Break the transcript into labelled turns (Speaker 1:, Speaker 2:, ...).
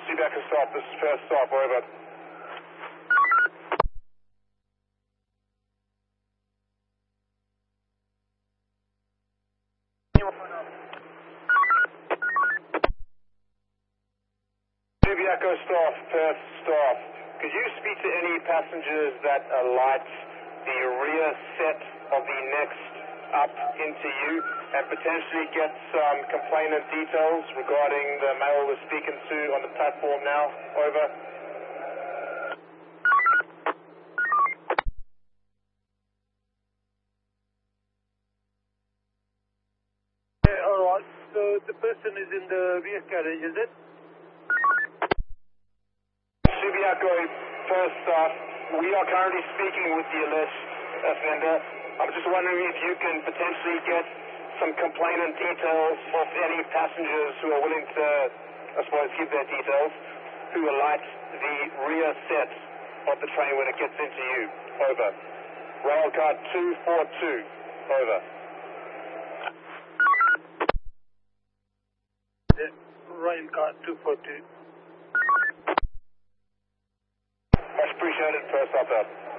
Speaker 1: Subiaco stop, this is first stop, over. Subiaco staff, Perth staff, could you speak to any passengers that alight the rear set of the next up into you and potentially get some complainant details regarding the male we're speaking to on the platform now, over?
Speaker 2: Alright, so the person is in the rear carriage, is it?
Speaker 1: Subiaco, first staff, we are currently speaking with the alleged offender. I'm just wondering if you can potentially get some complainant details of any passengers who are willing to, I suppose, give their details, who alight the rear set of the train when it gets into you. Over. Railcar 242. Over.
Speaker 2: Railcar 242.
Speaker 1: Much appreciated, first stop out.